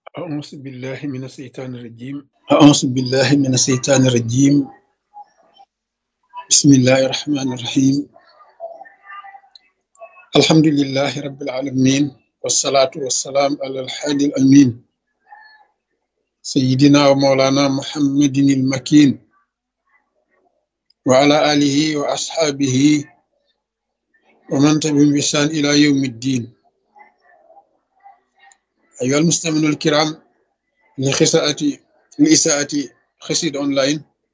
أعوذ بالله من الشيطان الرجيم أعوذ بالله من الشيطان الرجيم بسم الله الرحمن الرحيم الحمد لله رب العالمين والصلاة والسلام على الحادي الأمين سيدنا ومولانا محمد المكين وعلى آله وأصحابه ومن تبعهم بإحسان إلى يوم الدين أيها المستمعون الكرام لإساءة خسيد أونلاين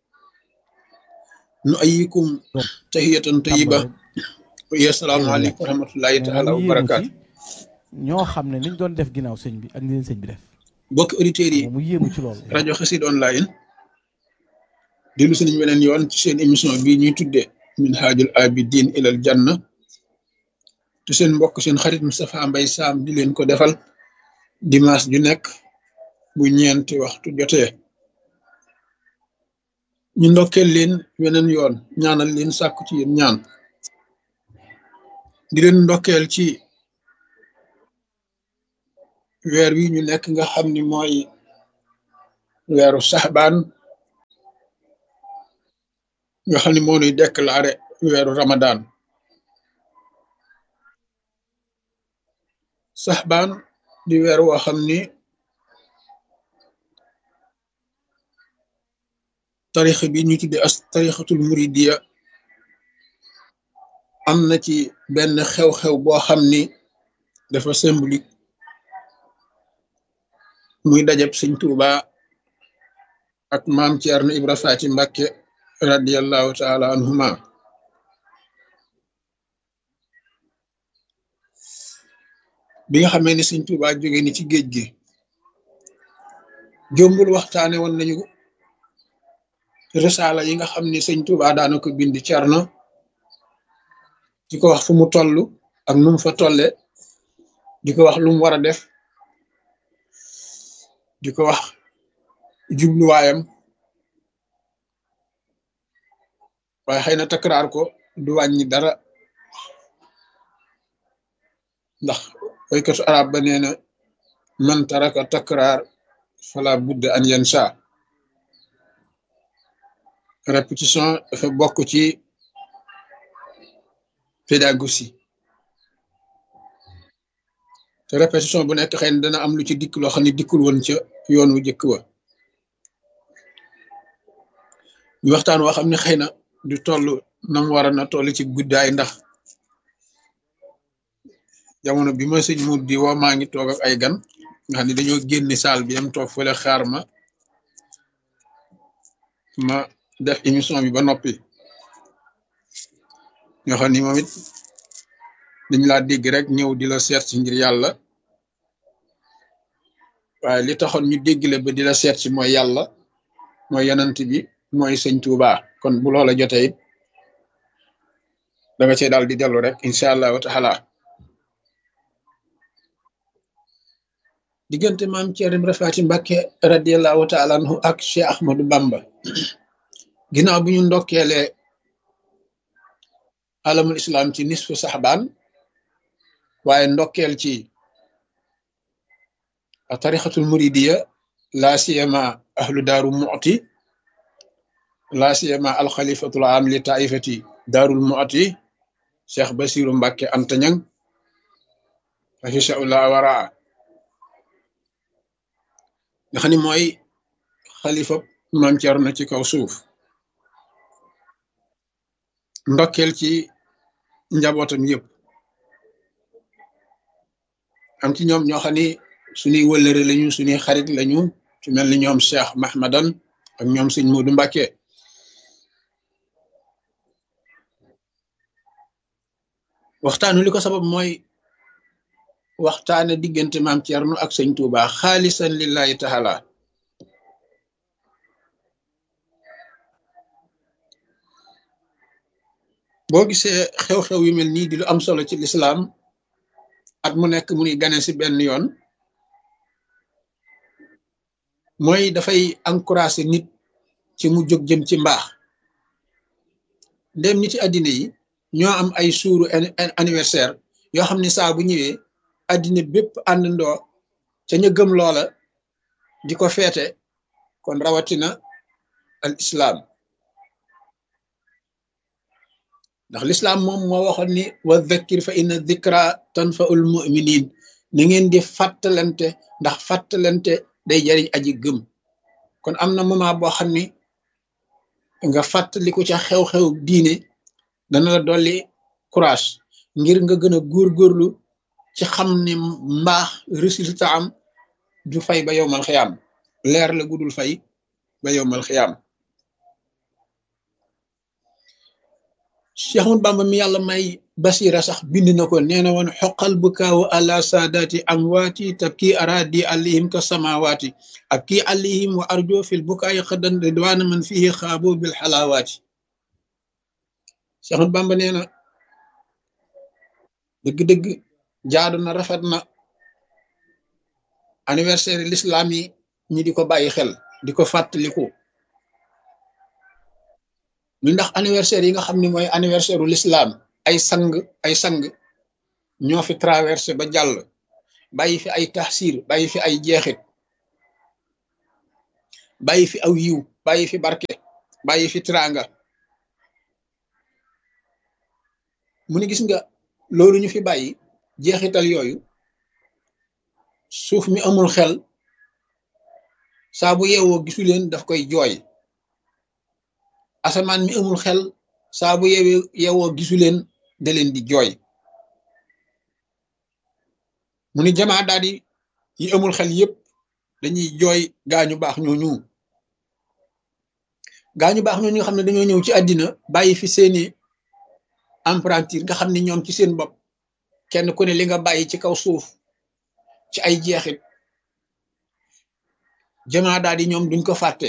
نؤيكم تحية tàmbal طيبة rek ويا السلام xéewal عليكم wàcc ورحمة الله mais nag تعالى ñu yéemu ci وبركاته ñoo xam ne liñ doon def ginnaaw sëñ bi ak ni leen sëñ bi def bokk auditeurs xam yi nga mu yéemu ci loolu rajo Xassida online dellu si nañu weneen yoon ci seen émission bii ñuy tuddee Minhajul Abidin ilal Janna te seen mbokk seen xarit Moustapha Mbaye Sam di leen ko defal dimanche ju nekk bu ñeenti waxtu jotee ñu ndokkeel leen weneen yoon ñaanal leen sàkku ci yéen ñaan di leen ndokkeel ci weer wi ñu nekk nga xam ni mooy weeru saxbaan nga xam ni moo nuy déclaré weeru Ramadan saxbaan di weer woo xam ni tarixa bi ñu tudde as tarixatul muridiya am na ci benn xew-xew boo xam ni dafa symbolique muy dajab sëñ Tuuba ak maam Ceerno Ibra Faati Mbàkke radiallahu taala anhuma bi nga xamee ni sëñ Tuuba jóge ni ci géej gi jombul waxtaane woon nañu risaala yi nga xam ni sëñ Tuuba daana ko bind Ceerno di ko wax fu mu toll ak nu mu fa tolle di ko wax lu mu war a def di ko wax jubluwaayam waaye xëy na takraar ko du wàññi dara ndax waykatu arab ba nee na man taraka takraar fala budda an yansa répétition dafa bokk ci pédagogie te répétition bu nekk xëy na dana am lu ci dikk loo xam ne dikkul woon ca yoon wu jëkk wa ñu waxtaan woo xam ne xëy na du toll nam war a na toll ci guddaay ndax jamono bi ma sëñ Mour di woo maa ngi toog ak ay gan nga xam ne dañoo génni saal bi dem toog fële xaar ma def émission bi ba noppi ñoo xam ni moom it dañ laa dégg rek ñëw di la seet si ngir yàlla waaye li taxoon ñu déggle ba di la seet si mooy yàlla mooy yanant bi mooy sëñ Tuuba kon bu loola jotee it da nga cee daal di dellu rek incha allahu taala diggante maam Ceerno Ibra Faati Mbàkke radiallahu taala anhu ak Cheikh Ahmadou Bamba ginnaaw bu ñu ndokkeelee alamul islam ci nisfu saxbaan waaye ndokkeel ci tarixatul muridiya laa siyama ahlu daaru mu'ti laa siyama alxalifatul am li taifati daarul mu'ti Cheikh Basiru Mbàkke Antañang afisaullah waraa nga xam ni mooy xalifa maam Ceerno ci kaw suuf ndokkeel ci njabootam yëpp am ci ñoom ñoo xam ni suñuy wëllëre lañu suñuy xarit lañu ci mel ni ñoom Cheikh Mahmadan ak ñoom sëñ Moodu Mbàkke waxtaanu li ko sabab mooy waxtaane diggante maam Ceerno ak sëñ Tuuba xaalisan lillahi taala boo gisee xew-xew yu mel nii di lu am solo ci lislaam at mu nekk mu nuy gane si benn yoon mooy dafay encouragé nit ci mu jóg jëm ci mbaax ndem nit ci àddina yi ñoo am ay suuru anniversaire yoo xam ne saa bu ñëwee àddina bépp àndandoo ca ña gëm loola di ko feete kon rawatina al islam ndax l'islam moom moo waxoon ni wa dhakkir fa inna dhikra tanfaul muminin na ngeen di fàttalante ndax fàttalante day jariñ aji gëm kon am na moment boo xam ni nga fàttaliku ca xew-xew diine dana la dolli courage ngir nga gën a góorgóorlu ci xam ne mbaax résultat am du fay ba yowmal xiyaam leer la gudul fay ba yowmal xiyaam Cheikh Ahmadou Bamba mi yàlla may basira sax bind na ko nee na woon xoqal bu kaawu ala saadaati amwaati tabki aradi alayhim ka samawaati ab kii alayhim wa arjo fil bukaayi xëddan ridwaana man fihi xaabo bil xalaawaati Cheikh Ahmadou Bamba nee na dëgg-dëgg jaadu na rafet na anniversaire l'islam yi ñi di ko bàyyi xel di ko fàttaliku ñu ndax anniversaire yi nga xam ne mooy anniversaire u l'islam ay sang ñoo fi traversé ba jàll bàyyi fi ay taxsir bàyyi fi ay jeexit bàyyi fi aw yiw bàyyi fi barke bàyyi fi teraanga mu ni gis nga loolu ñu fi bàyyi jeexital yooyu suuf mi amul xel saa bu yeewoo gisu leen daf koy jooy asamaan mi amul xel saa bu yeewoo gisu leen da leen di jooy mu ni jamaa daal di yi amul xel yépp dañuy jooy gaañu baax ñooñu nga xam ne dañoo ñëw ci àddina bàyyi fi seeni emprunture nga xam ne ñoom ci seen bopp kenn ku ne li nga bàyyi ci kaw suuf ci ay jeexit jamaa daal di ñoom duñ ko fàtte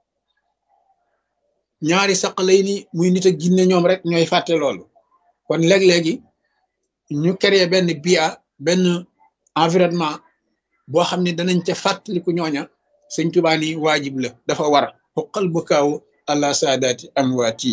ñaari saq lay ni muy nit ak jinne ñoom rek ñooy fàtte loolu kon léeg-léegi ñu créer benn bia benn environnement boo xam ne danañ ca fàttaliku ñooña sëñ Tuubaa ni waajib la dafa war xuqal bu kaaw àla saadaati amwaati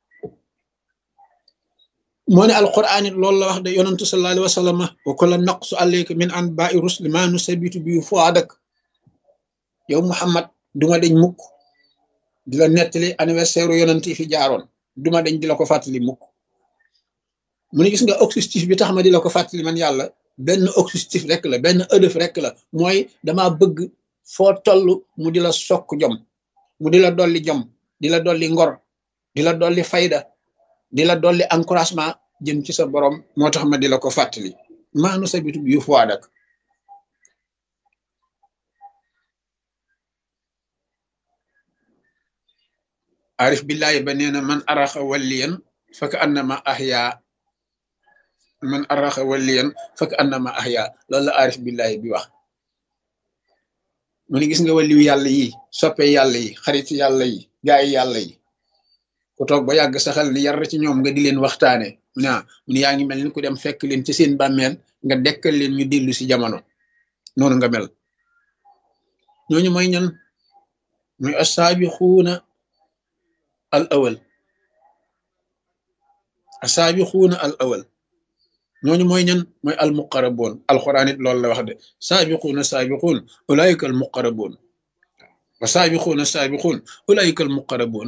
moo ne alquran it loolu la wax de yonantu sallallahu alayhi wa sallam wa kulla naqsu alayka min anba'i rusli ma nusabitu bi fuadak yow Muhammad duma deñ mukk di la nettali anniversaire yonent yi fi jaaroon duma deñ di la ko fàttali mukk mu ne gis nga objectif bi tax ma di la ko fàttali man yàlla benn objectif rek la benn ëdëf rek la mooy dama bëgg foo toll mu di la sokk jom mu di la dolli jom di la dolli ngor di la dolli fayda di la dolli encouragement jëm ci sa borom moo tax ma di la ko fàttali maanu sabitu bi yu fuwaadak arif billahi ba nee na man araxa walliyan faka annama ahya man araxa walliyan faka annama ahya loolu la arif billahi bi wax mu ne gis nga waliyu yàlla yi soppe yàlla yi xarit yàlla yi gaay yàlla yi ku toog ba yàgg sa xel ni yar ci ñoom nga di leen waxtaane mu ne yaa ngi mel ni ku dem fekk leen ci seen bàmmeel nga dekkal leen ñu dellu si jamono noonu nga mel ñooñu mooy ñan muy asaabiquuna al awal asaabiquuna al awal ñooñu mooy ñan mooy al muqaraboon alquran it loolu la wax de saabiquuna saabiquun ulaayika al muqaraboon wa saabiquuna saabiquun ulaayika al muqaraboon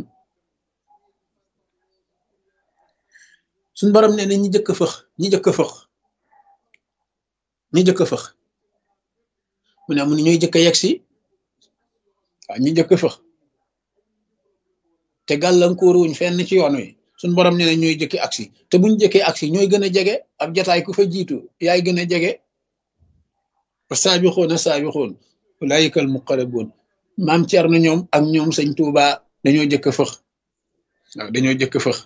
suñ borom nee na ñi jëkk fëx ñi jëkk fëx mu ne amun ñooy jëkk a yegg si waaw ñi jëkk fëx te gàllankooru wuñ fenn ci yoon wi suñ borom nee na ñooy jëkki aksi te buñ jëkkee aksi ñooy gën a jege ab jataay ku fa jiitu yaay gën a jege wa saabixoona saabixoon ulaayika al muqaraboon maam Cerno ñoom ak ñoom sëñ Tuuba dañoo jëkk fëx waaw dañoo jëkk fëx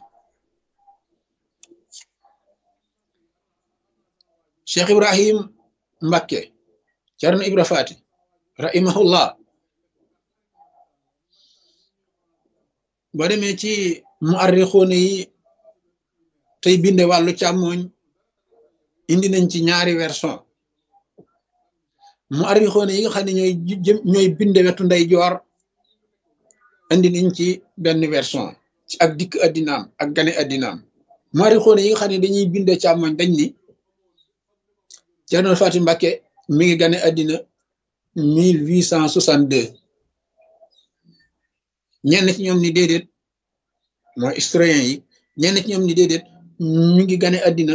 Cheikh Ibrahim Mbakke Cerno Ibra Faati rahimahullah boo demee ci muarrixoona yi tey binde wàllu càmmooñ indi nañ ci ñaari version muarrixoona yi nga xam ne ñooy binde wetu nday joor indi nañ ci benn version ci ak dikk addinaam ak gane addinaam muarrixoona yi nga xam ne dañuy binde càmmooñ dañ ni Cerno Faati Mbakke mi ngi gane addina 1862 ñenn ci ñoom ni déedéet mooy historien yi ñenn ci ñoom ni déedéet ñu ngi gane àddina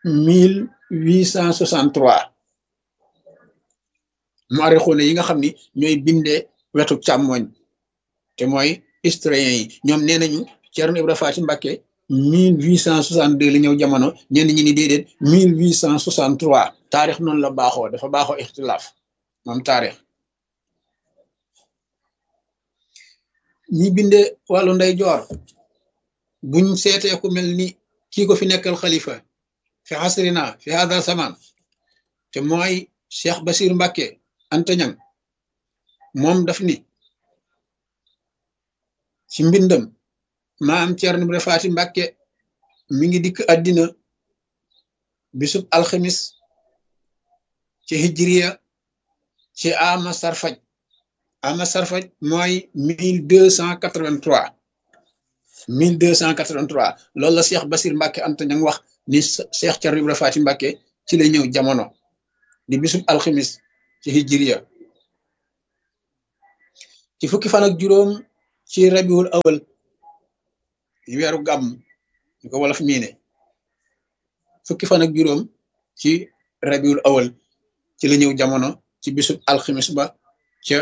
1863 muarixuuna yi nga xam ni ñooy bindee wetu càmmoñ te mooy historien yi ñoom nee nañu Ceerno Ibra Faati Mbàkke 1862 la ñëw jamono ñenn ñi ni déedéet 1863 taarix noonu la baaxoo dafa baaxoo ixtilaaf moom taarix ñi bindee wàllu ndey joor buñ seetee ku mel ni kii ko fi nekkal xalifa fi xasrina fi hada zaman te mooy Cheikh Basir Mbàkke Antañang moom daf ni ci mbindam maam Ceerno Ibra Faati Mbàkke mi ngi dikk àddina bisub alxamis ci hijriya ci ama sarfaj mooy 1283 loolu la Cheikh Basir Mbàkke Antañang wax ni Cheikh Ceerno Ibra Faati Mbàkke ci la ñëw jamono di bisub alxamis ci hijriya ci fukki fan ak juróom ci rabiul awal weeru gàmm ñu ko wolof miine fukki fan ak juróom ci rabiul awal ci la ñëw jamono ci bisub alxamis ba ca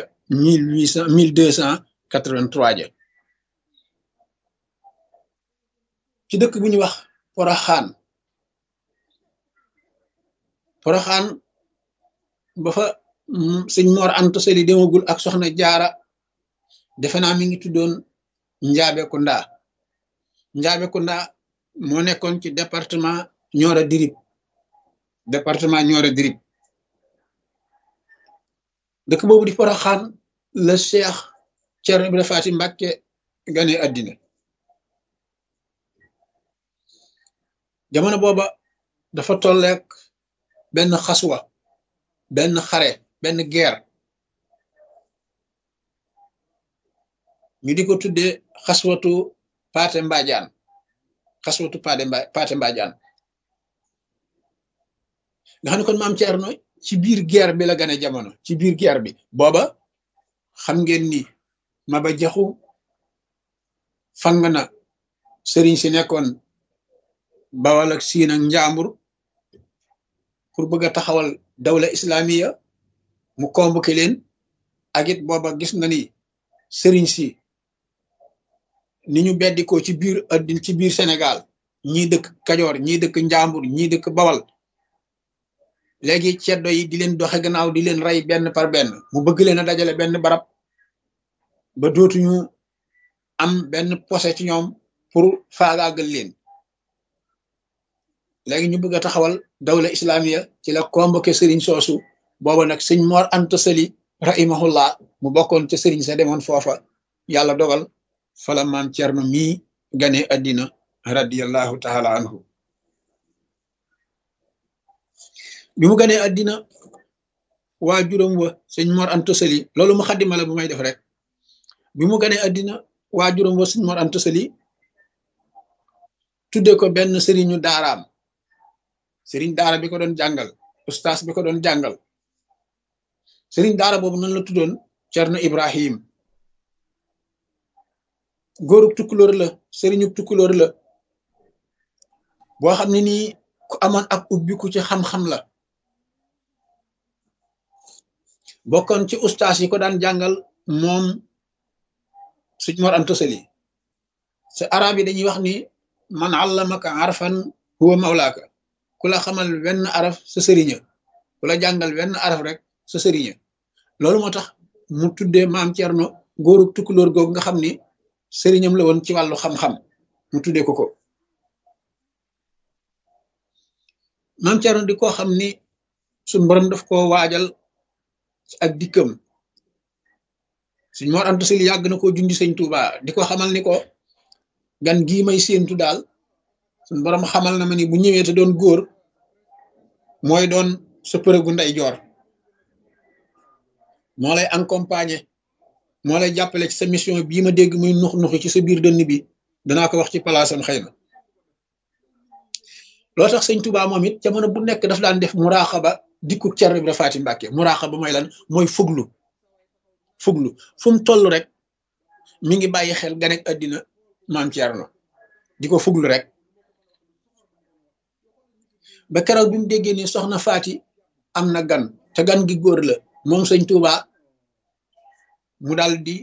1283 ja ci dëkk bu ñu wax Poroxaan ba fa sëñ Mor Anta Sali demagul ak soxna Jaara defe naa mi ngi tuddoon Njaabe-Kunda moo nekkoon ci département Nioro Dirib dëkk boobu di Poroxaan la Cheikh Ceerno Ibra Faati Mbàkke gane àddina jamono booba dafa tolleek benn xaswa benn xare benn guerre ñu di ko tuddee xaswatu Paate Mbaajaan nga xam ne kon maam Ceerno ci biir guerre bi la gane jamono ci biir guerre bi booba xam ngeen ni Maba Jaxu fang na sëriñ si nekkoon Bawal ak Siin ak Njaambur pour bëgg a taxawal dawla islamiya mu convoqué leen ak it booba gis na ni sëriñ si ni ñu beddikoo ci biir àddina ci biir Sénégal ñii dëkk Kajoor ñii dëkk Njaambur ñii dëkk Bawal léegi ceddo yi di leen doxe gannaaw di leen rey benn par benn mu bëgg leen a dajale benn barab ba dootuñu am benn posé ci ñoom pour faagaagal leen léegi ñu bëgg a taxawal dawla islamiya ci la convoqué sëriñ soosu booba nag sëñ Mor Anta Sali rahimahullah mu bokkoon ca sëriñ sa demoon foofa yàlla dogal fala maam Cerno mii gane àddina radiyallahu taala anhu bi mu ganee àddina waa juróom wa sëñ Mor Anta Sali loolu mu xaddima la bu may def rek bi mu ganee àddina waa juróom wa sëñ Mor Anta Sali tudde ko benn sëriñu daaraam sëriñ daara bi ko doon jàngal ustaas bi ko doon jàngal sëriñ daara boobu nan la tuddoon Cerno Ibrahim góorub tukkulóor la sëriñu tukkulóor la boo xam ne nii ku amoon ak ubbiku ci xam-xam la bokkoon ci ustaas yi ko daan jàngal moom sëñ Mor Anta Sali sa arab yi dañuy wax ni man allamaka arfan huwa mawlaaka ku la xamal wenn araf sa sëriña ku la jàngal wenn araf rek sa sëriña loolu moo tax mu tuddee maam Cerno góorub tukkulóor googu nga xam ni sëriñam la woon ci wàllu xam-xam mu tuddee ko maam Cerno di koo xam ni suñ borom daf koo waajal ak dikkam suñ Mor Anta Sali yàgg na koo jundi sëñ Tuuba di ko xamal ni ko gan gii may séentu daal suñ borom xamal na ma ni bu ñëwee te doon góor mooy doon sa përëgu ndey joor moo lay accompagner moo lay jàppale ci sa mission bii ma dégg muy nux ci sa biir dënn bi danaa ko wax ci palaasam xëy na loo tax sëñ Tuuba moom it jamono bu nekk daf daan def muraaxaba dikku Cerno Ibra Faati Mbàkke muraqaba mooy lan mooy fuglu fu mu toll rek mi ngi bàyyi xel ganek àddina maam Cerno di ko fuglu rek ba keroog bi mu déggee ni soxna Faati am na gan te gan gi góor la moom sëñ Tuuba mu dal di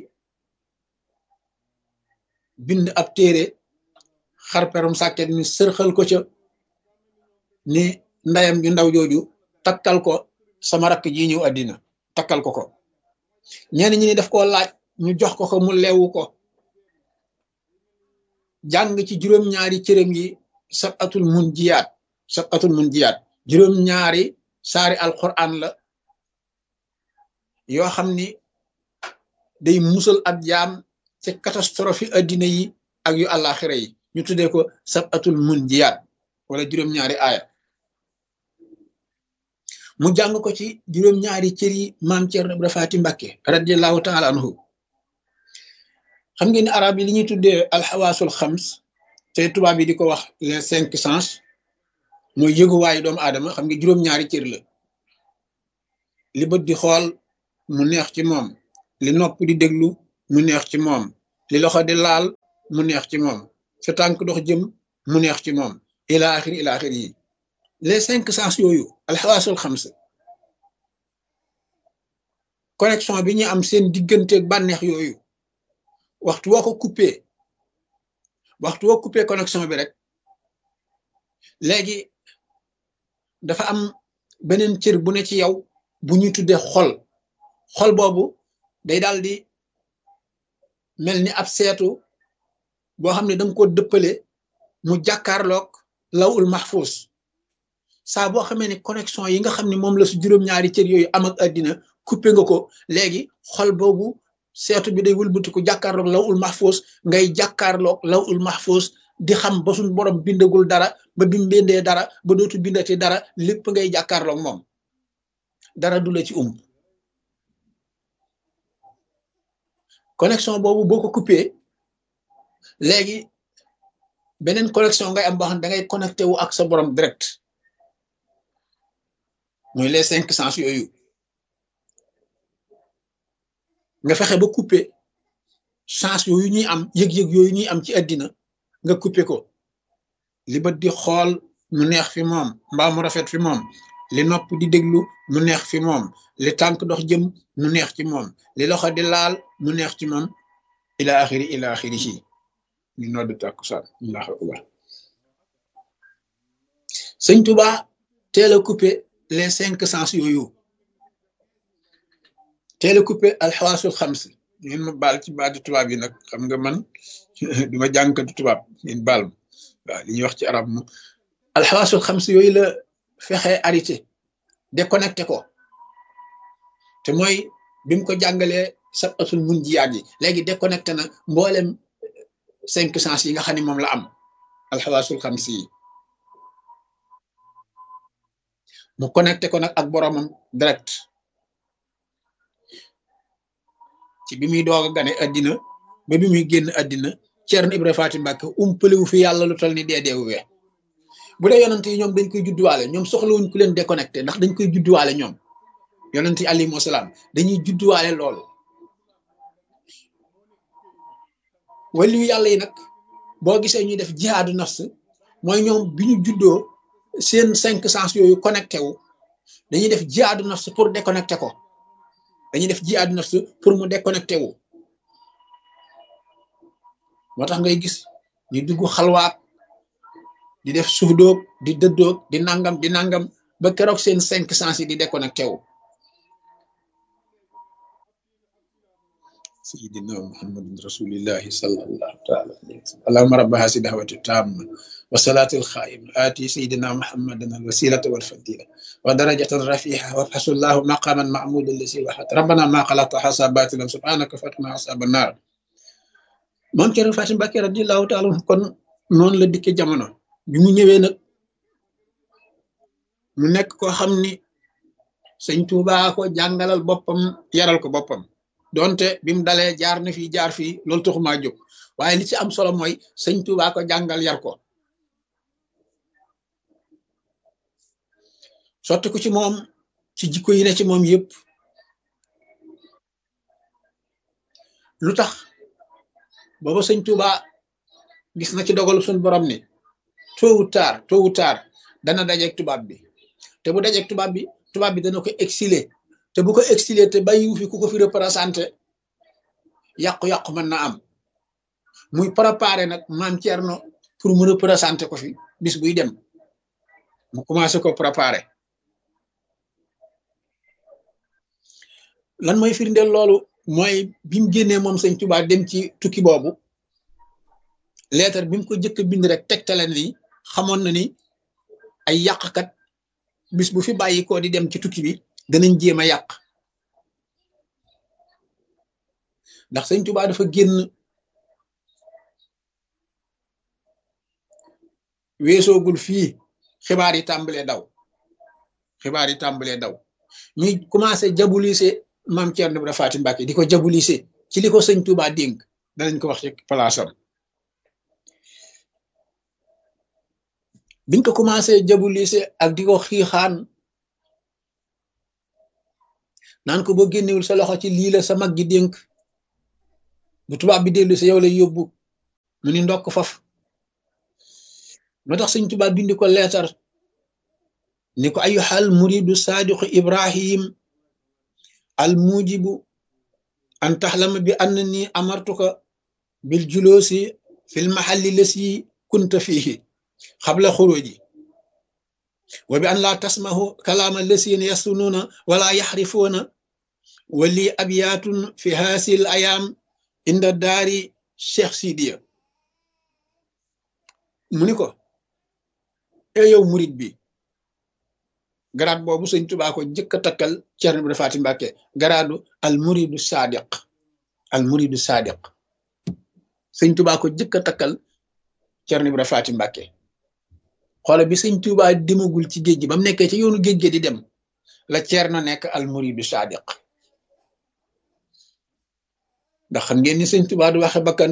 bind ab téere xarperum sàkket mi sërxal ko ca ni ndayam ju ndaw jooju takkal ko sama rakk ji ñëw àddina takkal ko ñenn ñi ni daf koo laaj ñu jox ko mu leewu ko jàng ci juróom-ñaari cërëm yi sabatul mun jiyaat juróom-ñaari saari alquran la yoo xam ni day musal ab jaam ci catastrophe yi addina yi ak yu àllaaxira yi ñu tuddee ko sabatul mun jiyaat wala juróom-ñaari aaya mu jàng ko ci juróom-ñaari cër yi maam Cerno Ibra Faati Mbàkke radiallahu taala anhu xam ngeen ni arab yi li ñuy tuddee alxawaasul xams te tubaab yi di ko wax les 5 sens mooy yëguwaayu doomu aadama xam nga juróom-ñaari cër la li bët di xool mu neex ci moom li nopp di déglu mu neex ci moom li loxo di laal mu neex ci moom sa tànk dox jëm mu neex ci moom ila axir yi les 5 sens yooyu alxawaasul xams connexion bi ñu am seen digganteeg bànneex yooyu waxtu woo coupé connexion bi rek léegi dafa am beneen cër bu ne ci yow bu ñuy tuddee xol boobu day daal di mel ni ab seetu boo xam ne danga ko dëppale mu jàkkaarloog lawul mahfuz saa boo xamee ne connexion yi nga xam ne moom la su juróom-ñaari cër yooyu am ak àddina coupé nga ko léegi xol boobu seetu bi day wëlbatiku jàkkaarloog lawul mahfuz ngay jàkkaarloog lawul mahfuz di xam ba suñ borom bindagul dara ba bi mu bindee dara ba dootu bindati dara lépp ngay jàkkaarloog moom dara du la ci connexion boobu boo ko coupé léegi beneen connexion ngay am boo xam ne da ngay connecté wu ak sa borom direct mooy les 5 sens yooyu nga fexe ba coupé sens yooyu ñuy am yëg-yëg yooyu ñuy am ci àddina nga coupé ko li bët di xool mu neex fi moom mbaa mu rafet fi moom li nopp di déglu mu neex fi moom li tànk dox jëm mu neex ci moom li loxo di laal mu neex ci moom ila axiri ci ñu nodd tàkkusaan Allahu akbar sëñ Tuba teel a coupé les 5 sens yooyu teel a coupé alxawaasul xams ngeen ma baal ci baati tubaab yi nag xam nga man duma jàngkatu tubaab ngeen baal ma waaw li ñuy wax ci arab mo alxawaasul xams yooyu la fexe arrêté déconnecté ko te mooy bi mu ko jàngalee sabatul mun jiyaat yi léegi déconnecté na mboolem 5 sens yi nga xam ne moom la am alxawaasul xams yi mu connecté ko nag ak boromam direct ci bi muy doog a gane àddina ba bi muy génn àddina Cerno Ibra Faati Mbàkke umpaliwu fi yàlla lu tol ni deedeewu wee bu dee yonent yi ñoom dañ koy judduwaale ñoom soxlawuñ ku leen déconnecté ndax dañ koy judduwaale ñoom yonent yi alayhimu salaam dañuy judduwaale loolu waliyu yàlla yi nag boo gisee ñuy def jihaadu nafs mooy ñoom bi ñu juddoo seen 5 sens yooyu connecté wu dañuy def jihaadu nafs pour déconnecté ko dañuy def jihaadu nafs pour mu déconnecté wu moo tax ngay gis ñu dugg xalwaat di def suudoog di dëddoog di nangam ba keroog seen 5 sens yi di déconnecté wu sayyidina muhammadin rasulillahi sallallahu taala alayhi wa sallam allahumma rabba hasi da'wati tamma wa salatil khayim ati sayyidina muhammadan al wasilata wal fadila wa darajatan rafiha wa hasallahu maqaman mahmudan lasi wa hat rabbana ma khalaqta hasabatilan subhanaka fatna asaban nar Maam Cerno Faati Mbàkke radiyallahu taala kon noonu la dikke jamono bi mu ñëwee nag mu nekk koo xam ni sëñ Tuubaa ko jàngalal boppam yaral ko boppam donte bi mu dalee jaar na fii jaar fii loolu taxumaa jóg waaye li ci am solo mooy sëñ Tuubaa ko jàngal yar ko sotti ko ci moom ci jikko yi ne ci moom yëpp. lu tax booba sëñ Tuuba gis na ci dogalu suñ borom ni tôt ou tard dana dajeeg tubaab bi te bu dajeeg tubaab bi dana ko exiler te bu ko exiler te bàyyiwu fi ku ko fi représenté yàqu-yàqu mën na am muy préparé nag maam Thierno pour mu représenté ko fi bis buy dem mu commencé ko préparé. lan mooy firndeel loolu mooy bi mu génnee moom sëñ Tuubaa dem ci tukki boobu leetar bi mu ko jëkk bind rek tegtale ni xamoon na ni ay yàqkat bis bu fi bàyyi ko di dem ci tukki bi danañ jéem a yàq ndax sëñ Tuubaa dafa génn weesoogul fii xibaar yi tàmbalee daw ñuy commencé jabulise maam Thierno Ibra Faty Mbacké di ko jabulise ci li ko sëñ Tuubaa dénk danañ ko wax ci palaasam biñ ko commencé jabulise ak di ko xiixaan naan ko boo génnewul sa loxo ci lii la sa mag gi dénk bu tubaab bi dellu si yow lay yóbbu mu ni ndokk faf moo tax sëñ Tuubaa bindi ko leetar ni ko ayyuhal muridu saadiqu Ibrahim al mujibu an taxlama bi annani amartuka bil julusi fil mahalli lasi kunta fihi xabla xuruji wa bi an laa tasmahu kalaama lasina yasununa wala yaxrifuuna wa li abyaatun fi haasil ayaam inda daari Cheikh Sidiya mu ni ko yow murid bi garaat boobu sëñ Tuubaa ko jëkk a takkal Thierno Ibra Faty Mbacké garaadu al muridu sadiq sëñ Tuubaa ko jëkk a takkal Thierno Ibra Faty Mbacké xoola bi sëñ Tuubaa demagul ci géej gi ba mu nekkee ci yoonu géej gi di dem la Thierno nekk al muridu sadiq ndax xam ngeen ni sëñ Tuubaa du waxe bakkan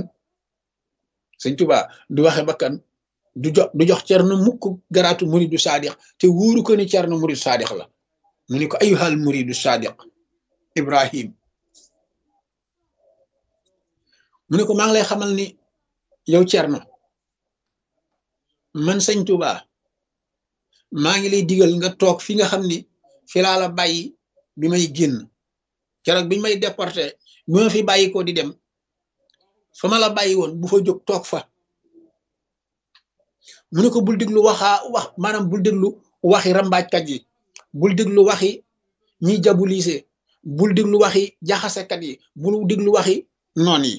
du jox Thierno mukk garaatu muridu sadiq te wóoru ko ni Thierno muridu sadiq la mu ni ko ayyuhal muridu sadiq Ibrahim mu ni ko maa ngi lay xamal ni yow Thierno man sëñ Tuubaa maa ngi lay digal nga toog fi nga xam ni fi laa la bàyyi bi may génn keroog biñ may déporté bi ma fi bàyyi ko di dem fa ma la bàyyi woon bu fa jóg toog fa mu ne ko bul déglu maanaam bul déglu waxi rambaajkat yi bul déglu waxi ñiy jabulise bul déglu waxi jaxasekat yi bul déglu waxi noon yi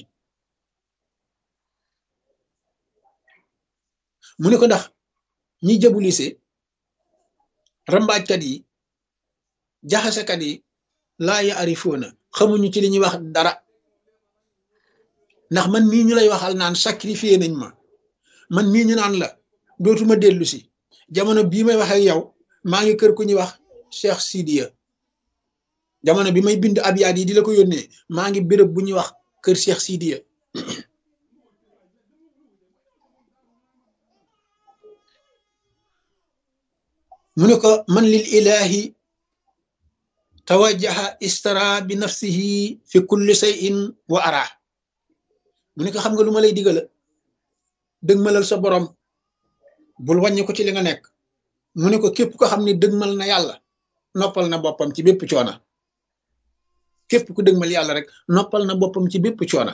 mu ne ko ndax ñiy jabulise rambaajkat yi jaxasekat yi laa yaarifoona xamuñu ci li ñuy wax dara ndax man mii ñu lay waxal naan sacrifié nañ ma man mii ñu naan la dootuma dellu si jamono bii may wax ak yow maa ngi kër ku ñuy wax Cheikh Sidiya jamono bi may bind abyaat yi di la ko yónnee maa ngi béréb bu ñuy wax kër Cheikh Sidiya mu ne ko man lil ilahi tawajjaha istara bi nafsihi fi kulli shay'in wa ara mu ne ko xam nga lu ma lay digala dëgmalal sa borom bul wàññi ko ci li nga nekk mu ne ko képp ko xam ne dëgmal na yàlla noppal na boppam ci bépp coona képp ku dëgmal yàlla rek noppal na boppam ci bépp coona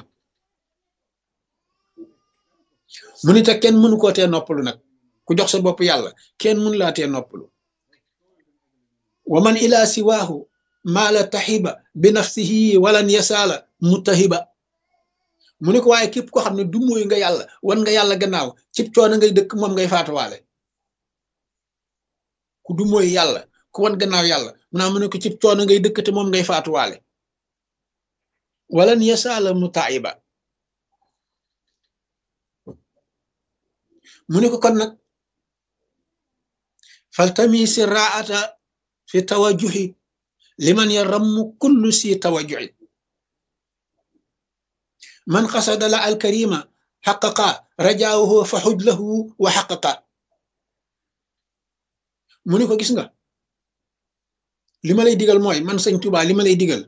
mu ne te kenn mënu koo tee noppalu nag ku jox sa bopp yàlla kenn mënu laa tee noppalu wa man ila siwaahu maala taxiba bi nafsihi walan yasaala mutahiba mu ne ko waaye képp ko xam ne du mooy nga yàlla wan nga yàlla gannaaw cib coono ngay dëkk moom ngay faatuwaale ku du mooy yàlla ku wan gannaaw yàlla mu ne ko cib coono ngay dëkk te moom ngay faatuwaale walan yasaala mutaiba mu ne ko kon nag faltamisi raata fi tawajuhi liman yarammu kullu si tawajuhi man xasada la alkarima xaqaqa rajaahu fa xuj lahu wa xaqaqa mu ne ko gis nga li ma lay digal mooy man sëñ Tuubaa li ma lay digal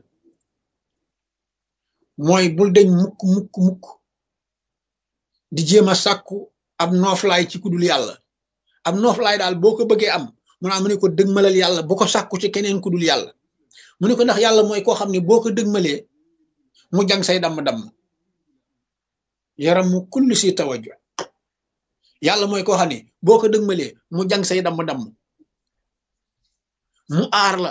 mooy bul deñ mukk mukk mukk di jéem a sàkku ab nooflaay ci kudul yàlla ab nooflaay daal boo ko bëggee am mu ne ko dëgmalal yàlla bu ko sàkku ci keneen kudul yàlla mu ne ko ndax yàlla mooy koo xam ne boo ko dëgmalee mu jang say damm-damm yaram mu kulli si tawaju yàlla mooy koo xam ne boo ko dëgmalee mu jang say damm-damm mu aar la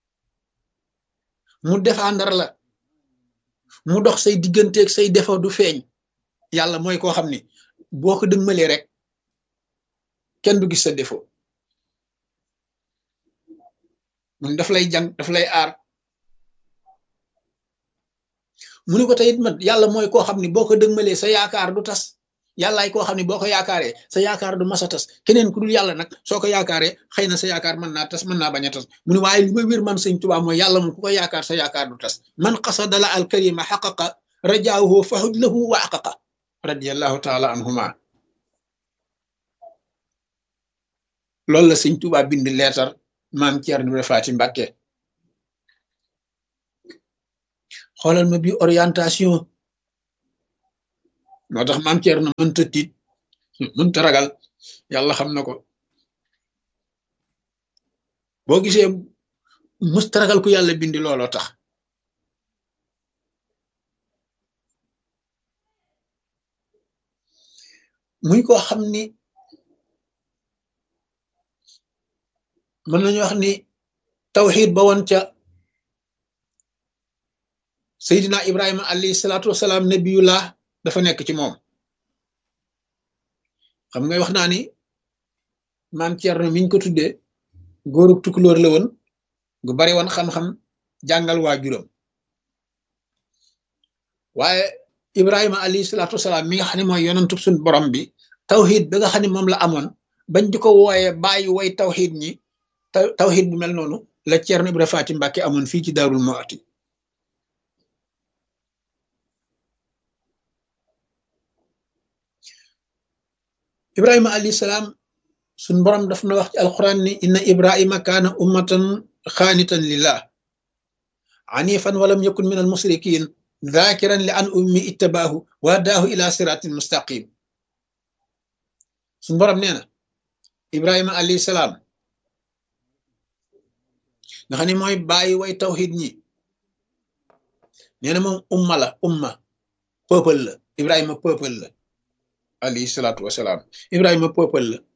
mu défendre la mu dox say digganteeg say défaut du feeñ yàlla mooy koo xam ne boo ko dëgmalee rek kenn du gis sa défaut mun daf lay jang daf lay aar mu ne ko teyit man yàlla mooy koo xam ne boo ko dëgmalee sa yaakaar du tas yàllaay koo xam ne boo ko yaakaaree sa yaakaar du mas a tas keneen ku dul yàlla nag soo ko yaakaaree xëy na sa yaakaar mën naa tas mën naa bañ a tas mu ne waaye li ma wér man sëñ Tuubaa mooy yàlla moom ku ko yaakaar sa yaakaar du tas man qasadala al karima xaqaqa rajaahu fahud lahu wa aqaqa radiallahu taala anhuma loolu la sëñ Tuubaa bind leetar maam Ceerno Ibra Faati Mbàkke xoolal ma bi orientation moo tax maam Ceerno mënta tiit mënta ragal yàlla xam na ko boo gisee mësta ragal ku yàlla bindi looloo tax muy koo xam ni mën nañu wax ni tawxiid ba woon ca Seydina Ibrahima alayhi salaatu wasalaam nabiyullah dafa nekk ci moom xam nga wax naa ni maam Ceerno miñ ko tuddee góorug tukulóor la woon gu bari woon xam-xam jàngal waajuram waaye Ibrahima alayhi salaatu wasalaam mi nga xam ne mooy yonantub suñ borom bi tawxiid bi nga xam ne moom la amoon bañ di ko wooyee bàyyi way tawxiid ñi tawxiid bu mel noonu la Ceerno Ibra Faati Mbàkke amoon fii ci Daarul Muxti Ibrahima alayhi salaam suñ borom daf na wax ci alquran ni inna Ibrahima kaana ummatan xaanitan lillah anifan walam yakun min al musrikin dhakiran li an ummi ittabaahu wa daahu ila siratin mustaqim suñ borom nee na Ibrahima alayhi salaam nga xam ne mooy bàyyi way tawxid ñi nee na moom umma peuple la Ibrahima peuple la alayhi salaatu wasalaam Ibrahima peuple la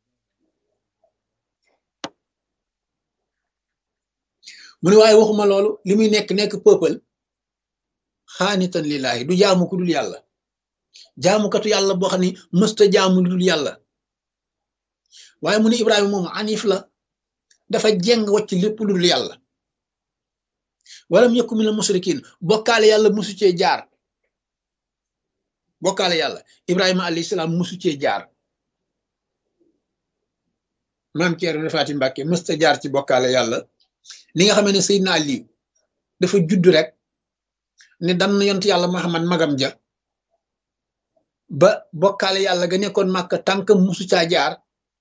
mu ne waaye waxuma loolu li muy nekk peuple xaanitan lillahi du jaamu ku dul yàlla jaamukatu yàlla boo xam ne mësta jaamu lu dul yàlla waaye mu ne Ibrahima moom anif la dafa jeng wacc lépp lu dul yàlla walam yakun minal musrikin bokkaale yàlla musu cee jaar bokkaale yàlla Ibrahima alayhi salaam musu cee jaar maam Ceerno Faati Mbàkke mësta jaar ci bokkaale yàlla li nga xamee ne Seydina Ali dafa judd rek ne dan yont yàlla Muhammad magam ja ba bokkaale yàlla ga nekkoon Màkka tànkam musu caa jaar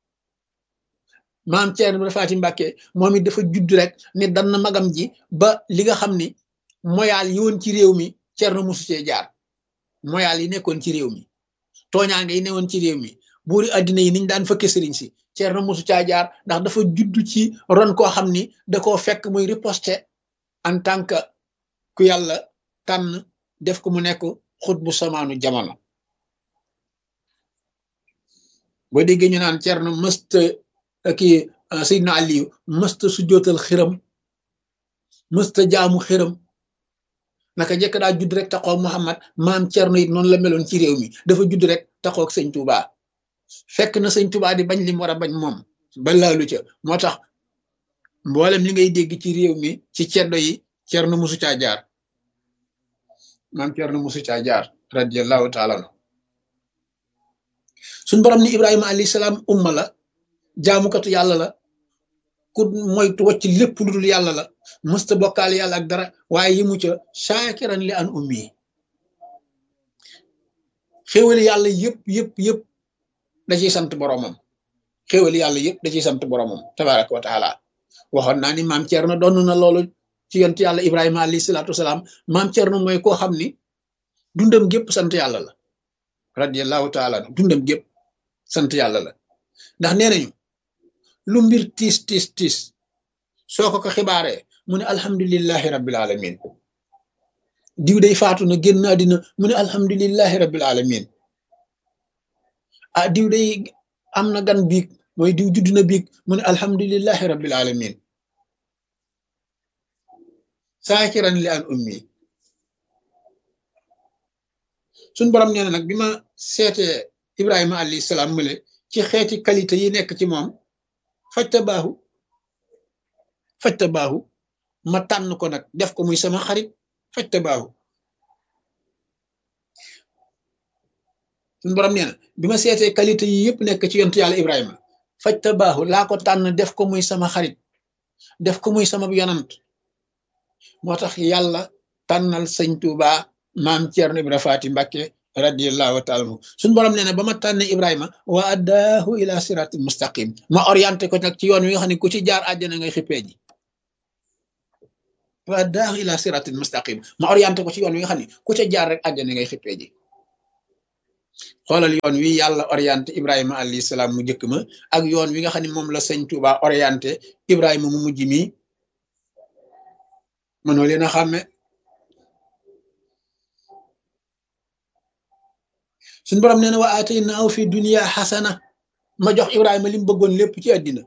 maam Ceerno Faati Mbàkke moom it dafa judd rek ne dan magam ji ba li nga xam ni moyaal yi woon ci réew mi Ceerno musu cee jaar moyaal yi nekkoon ci réew mi tooñaange yi newoon ci réew mi buuri addina yi niñ daan fëkke sëriñ si Ceerno musu caa jaar ndax dafa judd ci ron koo xam ni da koo fekk muy riposte en tant que ku yàlla tànn def ko mu nekk xut bu samaanu jamono boo déggee ñu naan Ceerno mësta kii Seydina Aliyu mësta sujjootal xiram mësta jaamu xiram naka jekk daa judd rek taxoo Muhammad maam Ceerno it noonu la meloon ci réew mi dafa judd rek taxoo ak sëñ Touba fekk na sëñ Touba di bañ li mu war a bañ moom ba laalu ca moo tax mboolem li ngay dégg ci réew mi ci ceddo yi Ceerno musu caa jaar maam Ceerno musu caa jaar radiyallahu taala anhu suñ borom ni Ibrahima alayhi salaam umma la jaamukatu yàlla la ku moytu wacc lépp lu dul yàlla la mësta bokkaale yàlla ak dara waaye yi mu ca shaakiran li an ummi xéwali yàlla yëpp da ciy sant boromam xéwali yàlla yëpp da ciy sant boromam tabaraka wa taala waxoon naa ni maam Thierno doon na loolu ci yonent yàlla Ibrahima alayhi salaatu wasalaam maam Thierno mooy koo xam ni dundam gépp sant yàlla la radiyallahu taala dundam gépp sant yàlla la ndax nee nañu lu mbir tiis tiis tiis soo ko xibaaree mu ne alhamdulillahi rabbil alamin diw day faatu na génn àddina mu ne alhamdulillahi rabbil alamin ah diw day am na gan biig mooy diw judd na biig mu ne alhamdulillahi rabbil alamin saakiran li an ummi suñ borom nee na nag bi ma seetee Ibrahima alayhi salaam mële ci xeeti qualité yi nekk ci moom fajta baaxu ma tànn ko nag def ko muy sama xarit fajta baaxu suñ borom nee na bi ma seetee qualité yi yëpp nekk ci yontu yàlla Ibrahima fajta baaxu laa ko tànn def ko muy sama xarit def ko muy sama yonant moo tax yàlla tànnal sëñ Tuuba maam Ceerno Ibra Faati Mbàkke radiyallahu taala anhu suñ borom nee na ba ma tànne Ibrahima wa addaahu ila siratil mustaqim ma orienté ko nag ci yoon wi nga xam ne ku ci jaar àjjana ngay xippee ji wa addaahu ila siratil mustaqim ma orienté ko ci yoon wi nga xam ne ku ca jaar rek àjjana ngay xippee ji xoolal yoon wi yàlla orienté Ibrahima alayhi salaam mu njëkk ma ak yoon wi nga xam ne moom la sëñ Tuuba orienté Ibrahima mu mujj mi mënoo leen a xàmme suñu borom nee na wa ataynaahu fi dunya xasana ma jox Ibrahima li mu bëggoon lépp ci àddina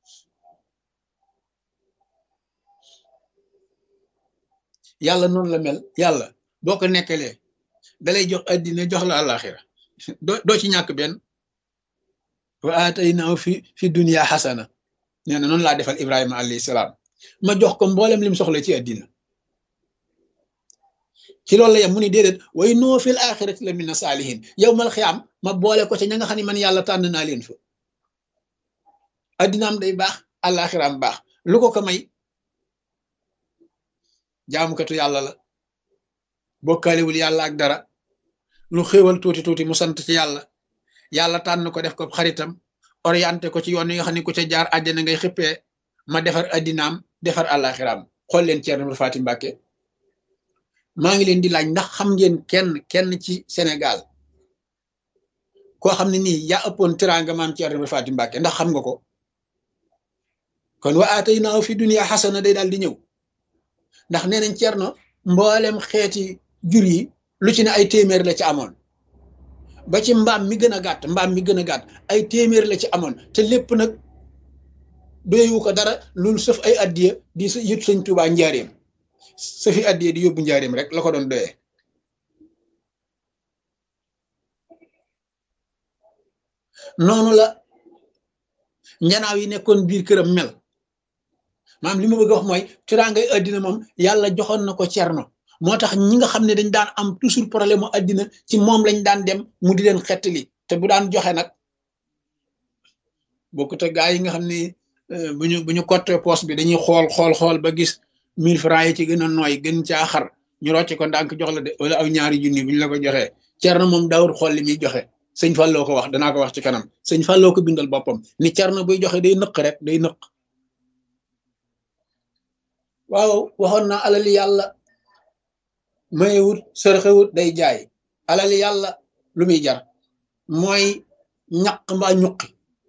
yàlla noonu la mel yàlla boo ko nekkalee dalay jox àddina jox la àllaaxira doo ci ñàkk benn wa ataynaahu fi dunya xasana nee na noonu laa defal Ibrahima alayhi salaam ma jox ko mboolem lim soxla ci àddina ci loolu la yem mu ni déedéet wa innahu fil axirati la mina saalihin yow mal xiyaam ma boole ko ca ña nga xam ne man yàlla tànn naa leen fa addinaam day baax àllaaxiraam baax lu ko ko may jaamukatu yàlla la bokkaalewul yàlla ak dara lu xéewal tuuti tuuti mu sant ci yàlla tànn ko def ko xaritam orienté ko ci yoon yi nga xam ne ku ca jaar àjjana ngay xippee ma defar addinaam defar àllaaxiraam xool leen Ceerno Ibra Faati Mbàkke maa ngi leen di laaj ndax xam ngeen kenn ci Sénégal koo xam ne nii yaa ëppoon teraanga maam Ceerno Ibra Faati Mbàkke ndax xam nga ko kon wa ataynaahu fi dunya xasana day daal di ñëw ndax nee nañ Ceerno mboolem xeeti jur yi lu ci ne ay téeméer la ci amoon ba ci mbaam mi gën a gàtt ay téeméer la ci amoon te lépp nag doyewu ko dara loolu sëf ay addiya di yët sëñ Tuubaa njaareem sëfi addiya di yóbbu njaareem rek la ko doon doyee noonu la njanaaw yi nekkoon biir këram mel maam li ma bëgg a wax mooy teraangay addina moom yàlla joxoon na ko Cerno moo tax ñi nga xam ne dañ daan am toujours problème mu addina ci moom lañ daan dem mu di leen xettali te bu daan joxe nag bokkut ak gaa yi nga xam ne bu ñu cottee poos bi dañuy xool ba gis 1000 francs yi ci gën a nooy gën caa xar ñu rocc ko ndànk jox la de wala aw ñaari junni bu ñu la ko joxee Cerno moom daawul xool li muy joxe sëñ Falloo ko wax danaa ko wax ci kanam sëñ Falloo ko bindal boppam ni Cerno buy joxe day nëq rek day nëq waaw waxoon na alali yàlla mayewut sërxewut day jaay alali yàlla lu muy jar mooy ñaq mbaa ñuqi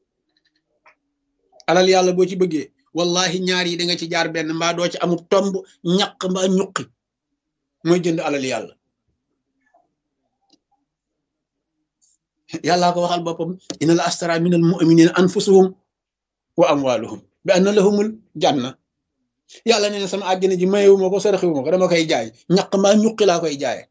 alali yàlla boo ci bëggee wallahi ñaar yi da nga ci jaar benn mbaa doo ci amul tomb ñaq mbaa ñuqi mooy jënd alali yàlla yàllaa ko waxal boppam inna la astara min al muminina anfusuhum wa amwaluhum bi anna lahumul janna yàlla nee na sama àjjana ji mayewuma ko saraxewuma ko dama koy jaay ñaq mbaa ñuqi laa koy jaaye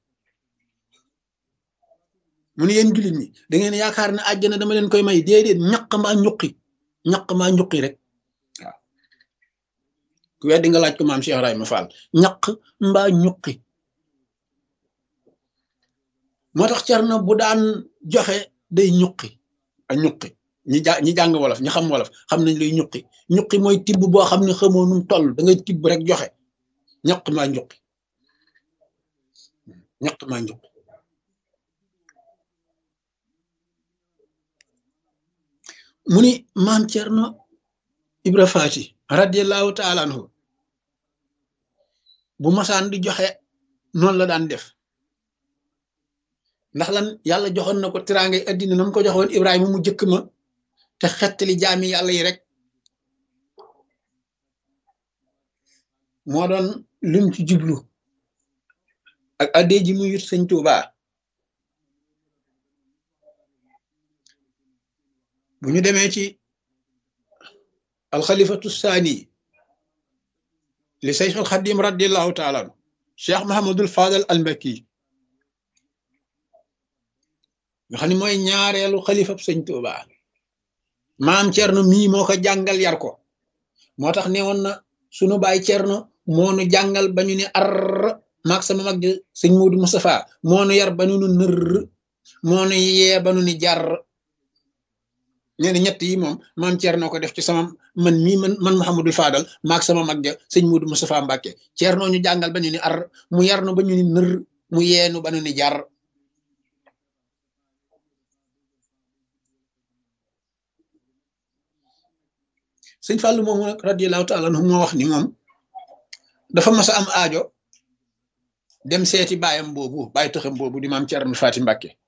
mu ne yéen jullit ñi da ngeen yaakaar ne àjjana dama leen koy may déedéet ñaq mbaa ñuqi rek waaw ku weddi nga laaj ko maam Cheikh Ibrahima Fall ñaq mbaa ñuqi moo tax Cerno bu daan joxe day ñuqi ak ñuqi ñi jàng wolof ñi xam wolof xam nañ luy ñuqi mooy tibb boo xam ne xamoo num toll da ngay tibb rek joxe ñaq maa ñuqi mu ni maam Cerno Ibra Faati radiallahu taala anhu bu masaan di joxe noonu la daan def ndax lan yàlla joxoon na ko tiraangay addina na mu ko joxoon Ibrahima mu jëkk ma te xettali jaami yàlla yi rek moo doon lim ci jublu ak addee ji mu yut sëñ Tuubaa bu ñu demee ci alxalifatu saani li Seyxul Xadim radiallahu taala anhu Cheikh Mahamadul Fadal al Mbakki nga xam ne mooy ñaareelu xalifab sëñ Tuubaa maam Cerno mii moo ko jàngal yar ko moo tax ne woon na sunu baay Cerno moo nu jàngal ba ñu ne ar maag sama mag di sëñ Muudu Mustafa moo nu yar ba nu nër moo nu yee ba nu ni jar nee na ñett yi moom maam Cerno ko def ci sama man mii man Mouhamadul Fadal maag sama mag ja sëñ Muudu Mustafa Mbàkke Cerno ñu jàngal ba ñu ni ar mu yar nu ba ñu ni nër mu yeenu ba nu ni jar sëñ Fàllu moomu nag radiyallahu taala anhu moo wax ni moom dafa mas a am aajo dem seeti baayam boobu bàyyi taxam boobu di maam Cerno Faati Mbàkke